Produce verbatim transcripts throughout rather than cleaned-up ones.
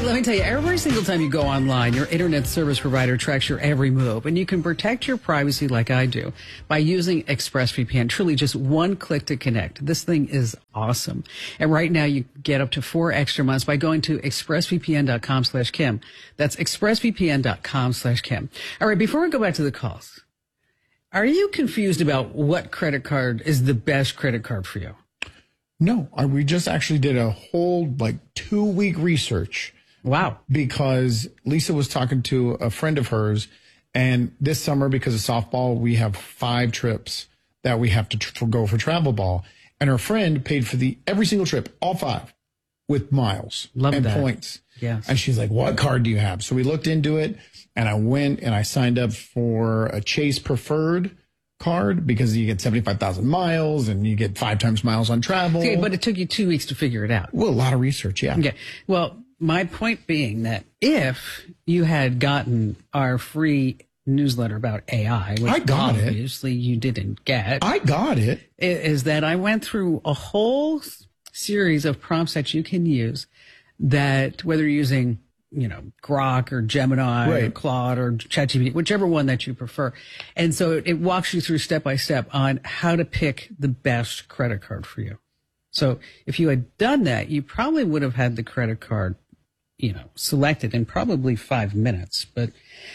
let me tell you, every single time you go online, your internet service provider tracks your every move, and you can protect your privacy like I do by using ExpressVPN. Truly just one click to connect. This thing is awesome. And right now you get up to four extra months by going to expressvpn.com slash Kim. That's expressvpn.com slash Kim. All right, before we go back to the calls, are you confused about what credit card is the best credit card for you? No, I, we just actually did a whole like two week research. Wow. Because Lisa was talking to a friend of hers, and this summer, because of softball, we have five trips that we have to tr- go for travel ball. And her friend paid for the every single trip, all five, with miles Love and that. points. Yes. And she's like, what card do you have? So we looked into it, and I went and I signed up for a Chase Preferred card because you get seventy-five thousand miles and you get five times miles on travel. Okay, but it took you two weeks to figure it out. Well, a lot of research, yeah. Okay. Well, my point being that if you had gotten our free newsletter about A I, which I got it. obviously you didn't get, I got it. i- is that I went through a whole s- series of prompts that you can use that whether you're using, you know, Grok or Gemini or Right. Claude or ChatGPT, whichever one that you prefer. And so it, it walks you through step by step on how to pick the best credit card for you. So if you had done that, you probably would have had the credit card, you know, selected in probably five minutes. But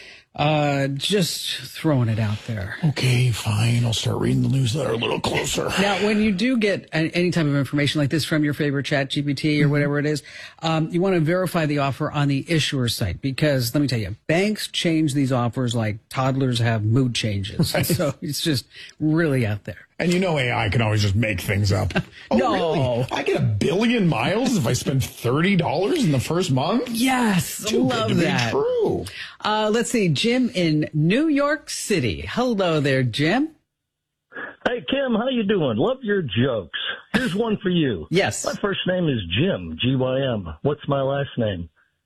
uh, just throwing it out there. Okay, fine. I'll start reading the newsletter a little closer. Now, when you do get a- any type of information like this from your favorite chat G P T or whatever it is, um, you want to verify the offer on the issuer site because let me tell you, banks change these offers like toddlers have mood changes. Right. So it's just really out there. And you know A I can always just make things up. Oh, No. really? I get a billion miles if I spend thirty dollars in the first month? Yes, Too love good to that. be true. Uh, let's see, Jim in New York City. Hello there, Jim. Hey, Kim, how you doing? Love your jokes. Here's one for you. Yes. My first name is Jim, G Y M. What's my last name?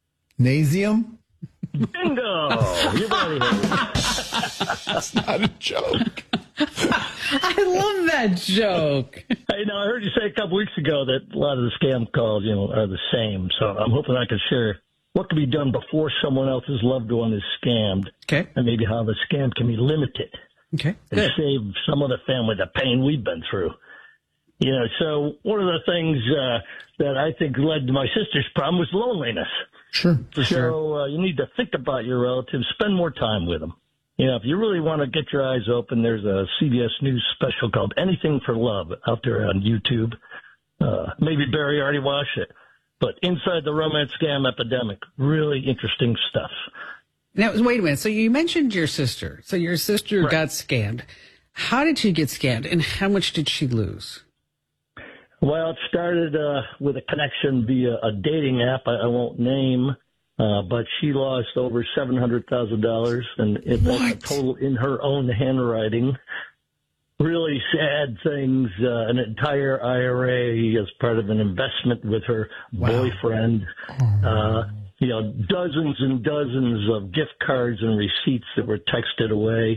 Nasium? Bingo! You're right here. That's not a joke. I love that joke. Hey, now, I heard you say a couple weeks ago that a lot of the scam calls, you know, are the same. So I'm hoping I can share what can be done before someone else's loved one is scammed. Okay. And maybe how the scam can be limited. Okay. And Good. save some other family the pain we've been through. You know, so one of the things uh, that I think led to my sister's problem was loneliness. Sure. For So sure. uh, you need to think about your relatives, spend more time with them. You know, if you really want to get your eyes open, there's a C B S News special called Anything for Love out there on YouTube. Uh, maybe Barry already watched it. But Inside the Romance Scam Epidemic, really interesting stuff. Now, wait a minute. So you mentioned your sister. So your sister Right. got scammed. How did she get scammed, and how much did she lose? Well, it started uh, with a connection via a dating app I, I won't name, uh, but she lost over seven hundred thousand dollars, and it was a What? total in her own handwriting. Really sad things, uh, an entire I R A as part of an investment with her boyfriend. Uh, you know, dozens and dozens of gift cards and receipts that were texted away.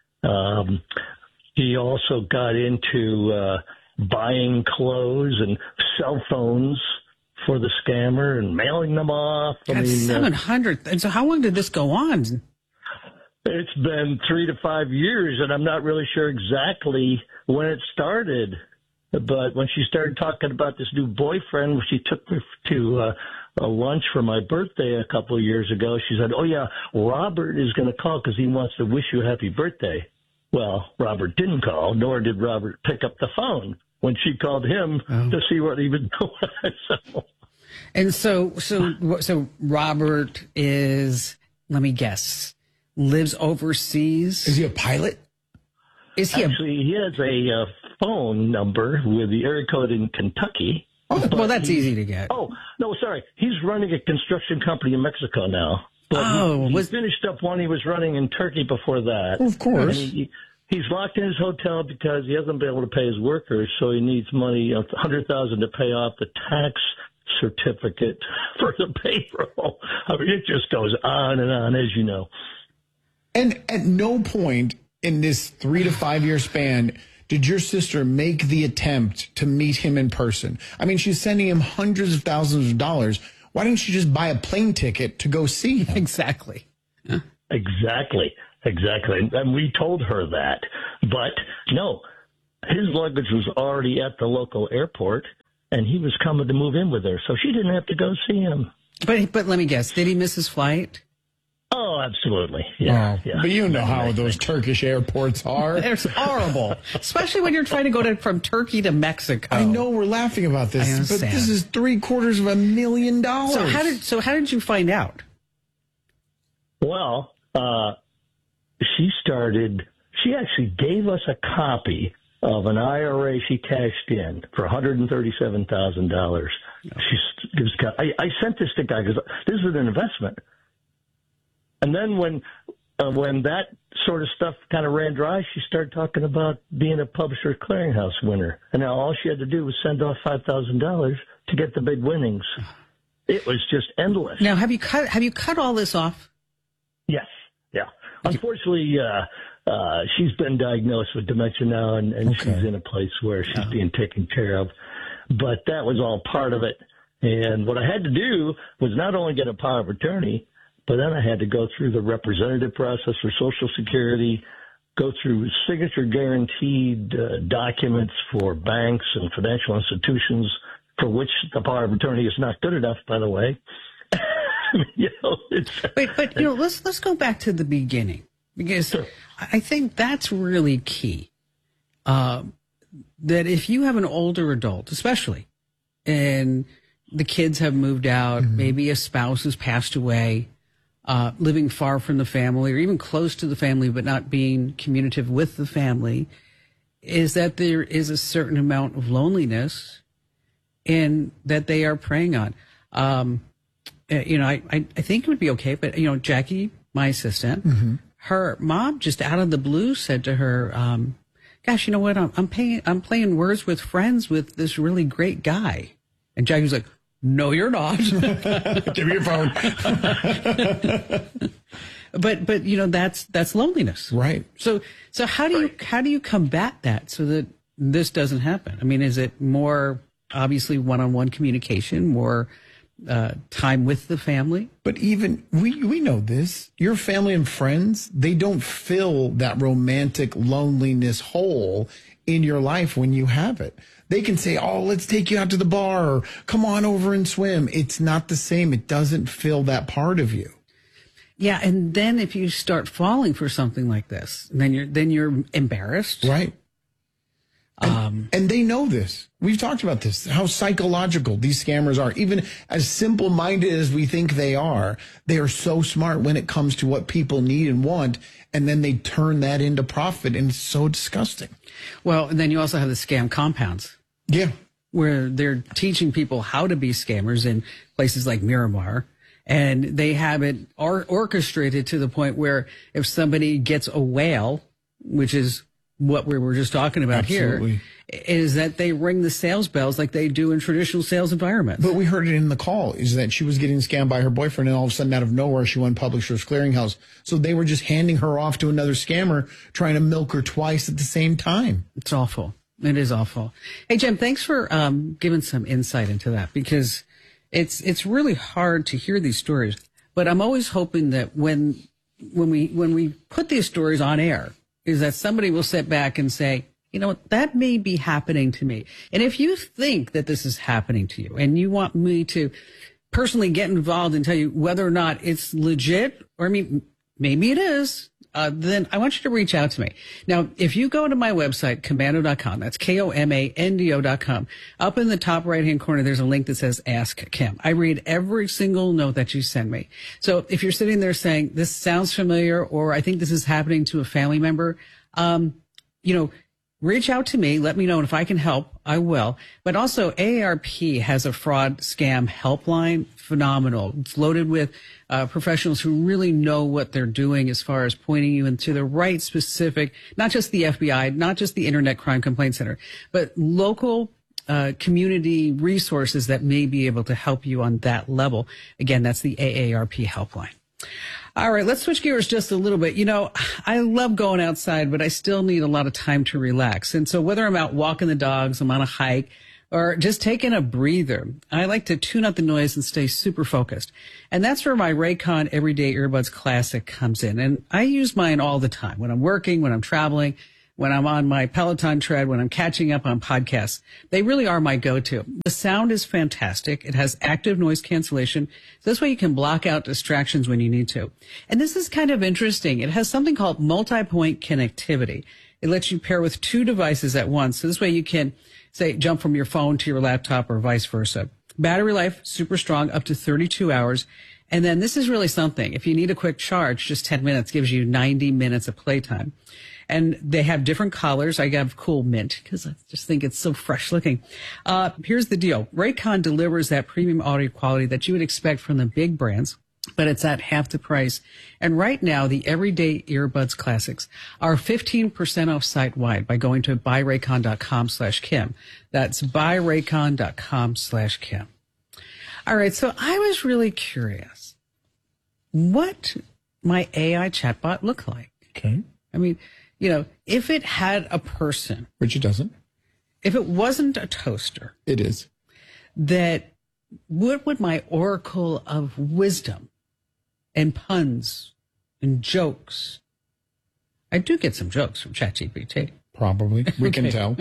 Um, he also got into uh, buying clothes and cell phones for the scammer and mailing them off. I That's mean, uh, seven hundred. And so how long did this go on? it's been three to five years, and I'm not really sure exactly when it started. But when she started talking about this new boyfriend, she took me to uh, a lunch for my birthday a couple of years ago. She said, "Oh yeah, Robert is going to call because he wants to wish you a happy birthday." Well, Robert didn't call, nor did Robert pick up the phone when she called him Oh. to see what he was doing. So, And so, so, so Robert is, let me guess, lives overseas. Is he a pilot? Is he a, actually, he has a uh, phone number with the area code in Kentucky. well, that's easy to get. Oh, no, sorry. He's running a construction company in Mexico now. But Oh, he, he was- finished up one he was running in Turkey before that. Of course. And he, he's locked in his hotel because he hasn't been able to pay his workers, so he needs money, you know, one hundred thousand dollars to pay off the tax certificate for the payroll. I mean, it just goes on and on, as you know. And at no point in this three to five year span did your sister make the attempt to meet him in person. I mean, she's sending him hundreds of thousands of dollars. Why didn't you just buy a plane ticket to go see him? Exactly. Exactly. Exactly. And we told her that. But no, his luggage was already at the local airport, and he was coming to move in with her, so she didn't have to go see him. But but let me guess, did he miss his flight? Oh, absolutely. Yeah. Oh, yeah. But you know how those Turkish airports are. It's horrible, especially when you're trying to go to, from Turkey to Mexico. I know we're laughing about this, I but understand. this is three quarters of a million dollars. So how did so how did you find out? Well, uh, she started, she actually gave us a copy of an I R A she cashed in for one hundred thirty-seven thousand dollars. She gives, I, I sent this to guy because this is an investment. And then when uh, when that sort of stuff kind of ran dry, she started talking about being a Publishers Clearinghouse winner. And now all she had to do was send off five thousand dollars to get the big winnings. It was just endless. Now, have you cut have you cut all this off? Yes, yeah. Unfortunately, uh, uh, she's been diagnosed with dementia now, and, and Okay. she's in a place where she's being taken care of. But that was all part of it. And what I had to do was not only get a power of attorney, but then I had to go through the representative process for Social Security, go through signature guaranteed uh, documents for banks and financial institutions, for which the power of attorney is not good enough, by the way. you know, it's, But but you know, let's let's go back to the beginning, because Sure. I think that's really key. Uh, that if you have an older adult, especially, and the kids have moved out, Mm-hmm. maybe a spouse has passed away, uh, living far from the family or even close to the family, but not being communicative with the family, is that there is a certain amount of loneliness and that they are preying on. Um, uh, you know, I, I, I think it would be okay, but, you know, Jackie, my assistant, Mm-hmm. her mom just out of the blue said to her, um, gosh, you know what? I'm, I'm paying, I'm playing Words with Friends with this really great guy. And Jackie was like, no, you're not. Give me your phone. but, but, you know, that's, that's loneliness. Right. So, so how do you, how do you combat that so that this doesn't happen? I mean, is it more obviously one-on-one communication, more, uh, time with the family? But even we we know this. Your family and friends, they don't fill that romantic loneliness hole in your life when you have it. They can say, "Oh, let's take you out to the bar," or "Come on over and swim." It's not the same. It doesn't fill that part of you. Yeah, and then if you start falling for something like this, then you're then you're embarrassed. Right. And, Um, and they know this. We've talked about this, how psychological these scammers are. Even as simple-minded as we think they are, they are so smart when it comes to what people need and want, and then they turn that into profit, and it's so disgusting. Well, and then you also have the scam compounds Yeah. where they're teaching people how to be scammers in places like Miramar. And they have it or- orchestrated to the point where if somebody gets a whale, which is what we were just talking about Absolutely. here, is that they ring the sales bells like they do in traditional sales environments. But we heard it in the call, is that she was getting scammed by her boyfriend, and all of a sudden, out of nowhere, she won Publishers Clearinghouse. So they were just handing her off to another scammer, trying to milk her twice at the same time. It's awful. It is awful. Hey, Jim, thanks for um, giving some insight into that, because it's it's really hard to hear these stories. But I'm always hoping that when when we when we put these stories on air, is that somebody will sit back and say, you know what, that may be happening to me. And if you think that this is happening to you and you want me to personally get involved and tell you whether or not it's legit, or I mean, maybe it is, uh, then I want you to reach out to me. Now, if you go to my website, komando dot com, that's K O M A N D O dot com, up in the top right-hand corner, there's a link that says Ask Kim. I read every single note that you send me. So if you're sitting there saying, this sounds familiar, or I think this is happening to a family member, um, you know, reach out to me. Let me know. And if I can help, I will. But also A A R P has a fraud scam helpline. Phenomenal. It's loaded with uh, professionals who really know what they're doing as far as pointing you into the right specific, not just the F B I, not just the Internet Crime Complaint Center, but local uh, community resources that may be able to help you on that level. Again, that's the A A R P helpline. All right, let's switch gears just a little bit. You know, I love going outside, but I still need a lot of time to relax. And so whether I'm out walking the dogs, I'm on a hike, or just taking a breather. I like to tune out the noise and stay super focused. And that's where my Raycon Everyday Earbuds Classic comes in. And I use mine all the time when I'm working, when I'm traveling, when I'm on my Peloton tread, when I'm catching up on podcasts. They really are my go-to. The sound is fantastic. It has active noise cancellation. So this way you can block out distractions when you need to. And this is kind of interesting. It has something called multi-point connectivity. It lets you pair with two devices at once. So this way you can, say, jump from your phone to your laptop or vice versa. Battery life, super strong, up to thirty-two hours. And then this is really something. If you need a quick charge, just ten minutes gives you ninety minutes of playtime. And they have different colors. I have cool mint because I just think it's so fresh looking. Uh, here's the deal. Raycon delivers that premium audio quality that you would expect from the big brands, but it's at half the price. And right now, the Everyday Earbuds Classics are fifteen percent off site-wide by going to buyraycon.com slash Kim. That's buyraycon.com slash Kim. All right, so I was really curious what my A I chatbot looked like. Okay. I mean, you know, if it had a person. Which it doesn't. If it wasn't a toaster. It is. That, what would my oracle of wisdom and puns and jokes. I do get some jokes from ChatGPT. Probably. We can tell.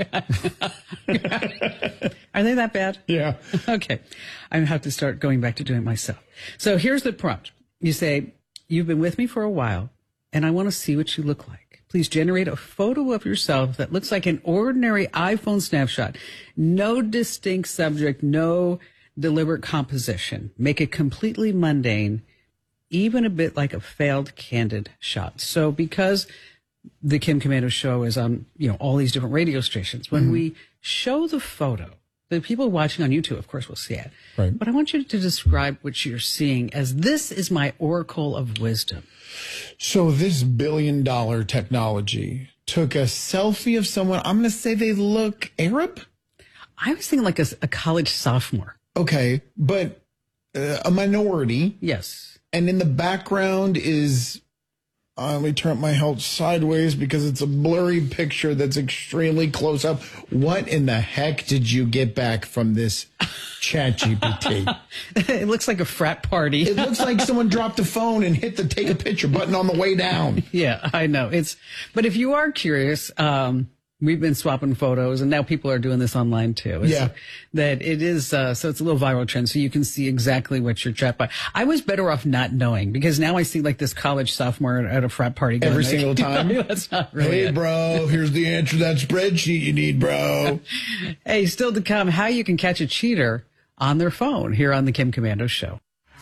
Are they that bad? Yeah. Okay. I have to start going back to doing it myself. So here's the prompt. You say, you've been with me for a while, and I want to see what you look like. Please generate a photo of yourself that looks like an ordinary iPhone snapshot. No distinct subject, no deliberate composition. Make it completely mundane, even a bit like a failed candid shot. So because the Kim Komando Show is on, you know, all these different radio stations, when mm-hmm. we show the photo, the people watching on YouTube, of course, will see it. Right. But I want you to describe what you're seeing as this is my oracle of wisdom. So this billion dollar technology took a selfie of someone. I'm going to say they look Arab. I was thinking like a, a college sophomore. Okay. But uh, a minority. Yes. And in the background is, uh, let me turn my head sideways because it's a blurry picture that's extremely close up. What in the heck did you get back from this ChatGPT? It looks like a frat party. It looks like someone dropped a phone and hit the take a picture button on the way down. Yeah, I know. It's, but if you are curious, um, we've been swapping photos, and now people are doing this online too. It's, yeah. That it is, uh, so it's a little viral trend, so you can see exactly what your chatbot. I was better off not knowing, because now I see like this college sophomore at a frat party going, every like, single time. That's not really Hey, it. bro, here's the answer to that spreadsheet you need, bro. Hey, still to come, how you can catch a cheater on their phone here on the Kim Komando Show.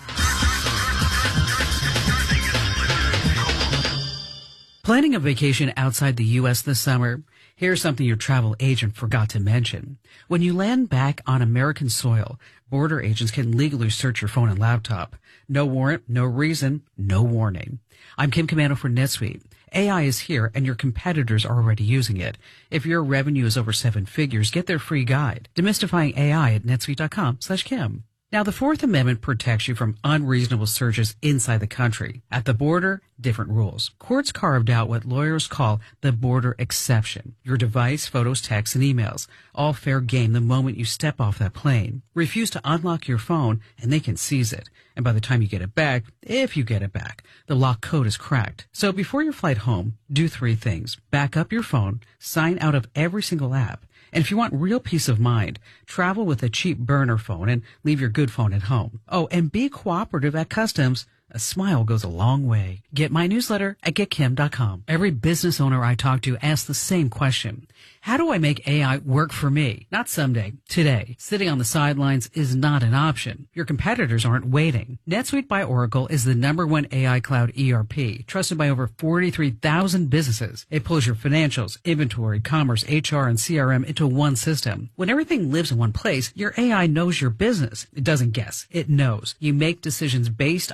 Planning a vacation outside the U S this summer? Here's something your travel agent forgot to mention. When you land back on American soil, border agents can legally search your phone and laptop. No warrant, no reason, no warning. I'm Kim Komando for NetSuite. A I is here, and your competitors are already using it. If your revenue is over seven figures, get their free guide, Demystifying A I, at netsuite.com slash Kim. Now, the Fourth Amendment protects you from unreasonable searches inside the country. At the border, different rules. Courts carved out what lawyers call the border exception. Your device, photos, texts, and emails. All fair game the moment you step off that plane. Refuse to unlock your phone, and they can seize it. And by the time you get it back, if you get it back, the lock code is cracked. So before your flight home, do three things. Back up your phone, sign out of every single app. And if you want real peace of mind, travel with a cheap burner phone and leave your good phone at home. Oh, and be cooperative at customs. A smile goes a long way. Get my newsletter at get kim dot com. Every business owner I talk to asks the same question. How do I make A I work for me? Not someday, today. Sitting on the sidelines is not an option. Your competitors aren't waiting. NetSuite by Oracle is the number one A I cloud E R P, trusted by over forty-three thousand businesses. It pulls your financials, inventory, commerce, H R, and C R M into one system. When everything lives in one place, your A I knows your business. It doesn't guess. It knows. You make decisions based on the data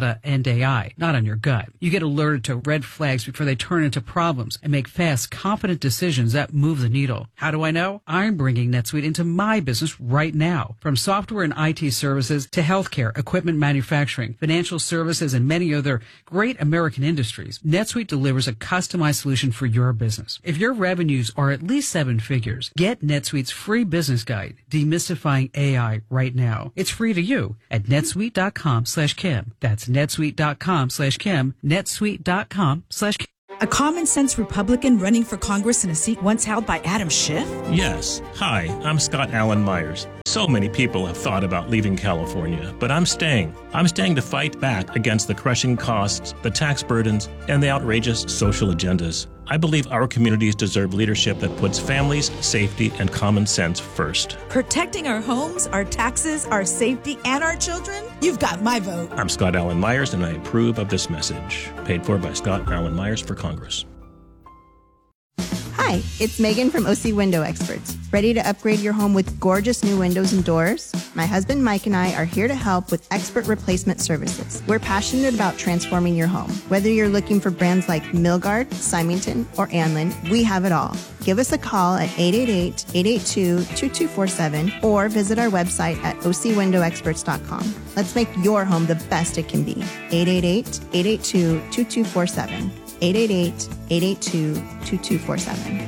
data and A I, not on your gut. You get alerted to red flags before they turn into problems and make fast, confident decisions that move the needle. How do I know? I'm bringing NetSuite into my business right now. From software and I T services to healthcare, equipment manufacturing, financial services, and many other great American industries, NetSuite delivers a customized solution for your business. If your revenues are at least seven figures, get NetSuite's free business guide, Demystifying A I, right now. It's free to you at netsuite.com slash Kim. That's netsuite.com slash Kim, netsuite.com slash Kim. A common sense Republican running for Congress in a seat once held by Adam Schiff? Yes. Hi, I'm Scott Allen Myers. So many people have thought about leaving California, but I'm staying. I'm staying to fight back against the crushing costs, the tax burdens, and the outrageous social agendas. I believe our communities deserve leadership that puts families, safety, and common sense first. Protecting our homes, our taxes, our safety, and our children? You've got my vote. I'm Scott Allen Myers, and I approve of this message. Paid for by Scott Allen Myers for Congress. Hi, it's Megan from O C Window Experts. Ready to upgrade your home with gorgeous new windows and doors? My husband Mike and I are here to help with expert replacement services. We're passionate about transforming your home. Whether you're looking for brands like Milgard, Symington, or Anlin, we have it all. Give us a call at eight eight eight, eight eight two, two two four seven or visit our website at o c window experts dot com. Let's make your home the best it can be. eight eight eight, eight eight two, two two four seven. eight eight eight, eight eight two, two two four seven.